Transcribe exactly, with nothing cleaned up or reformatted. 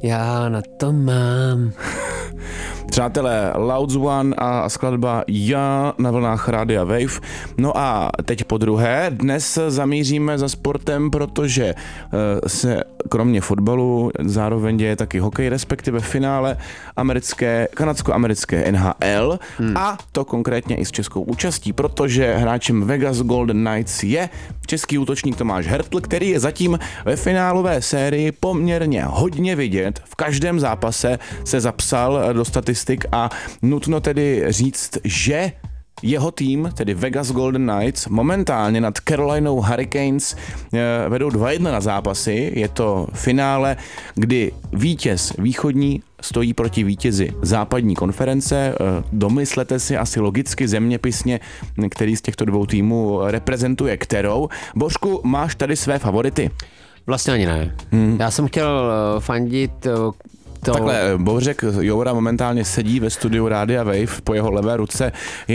Já na to mám. Přátelé, Louds One a skladba Já na vlnách Rádia Wave. No a teď po druhé, dnes zamíříme za sportem, protože se kromě fotbalu zároveň děje taky hokej, respektive finále americké, kanadsko-americké N H L hmm. a to konkrétně i s českou účastí, protože hráčem Vegas Golden Knights je český útočník Tomáš Hertl, který je zatím ve finálové sérii poměrně hodně vidět. V každém zápase se zapsal do statistik a nutno tedy říct, že jeho tým, tedy Vegas Golden Knights, momentálně nad Carolinou Hurricanes vedou dva jedna na zápasy. Je to finále, kdy vítěz východní stojí proti vítězi západní konference. Domyslete si asi logicky zeměpisně, který z těchto dvou týmů reprezentuje kterou. Božku, máš tady své favority? Vlastně ani ne. Hmm. Já jsem chtěl fandit to... Takhle, Bořek Joura momentálně sedí ve studiu Rádia Wave, po jeho levé ruce